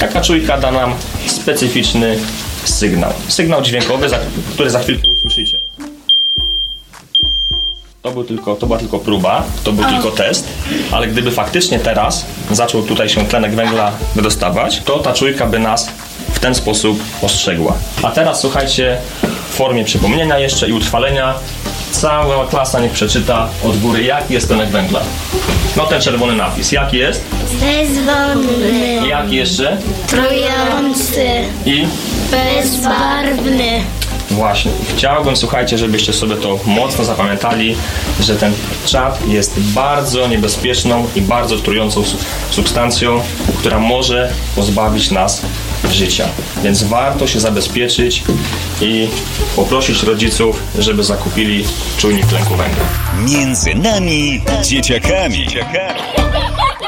Taka czujka da nam specyficzny sygnał dźwiękowy, który za chwilkę usłyszycie. To była tylko próba, to był tylko test, ale gdyby faktycznie teraz zaczął tutaj się tlenek węgla wydostawać, to ta czujka by nas w ten sposób ostrzegła. A teraz słuchajcie, w formie przypomnienia jeszcze i utrwalenia, cała klasa niech przeczyta od góry, jaki jest tlenek węgla. No ten czerwony napis, jaki jest? Bezwodny. Jaki jeszcze? Trujący. I? Bezbarwny. Właśnie. Chciałbym, słuchajcie, żebyście sobie to mocno zapamiętali, że ten czad jest bardzo niebezpieczną i bardzo trującą substancją, która może pozbawić nas życia. Więc warto się zabezpieczyć i poprosić rodziców, żeby zakupili czujnik tlenku węgla. Między nami dzieciakami.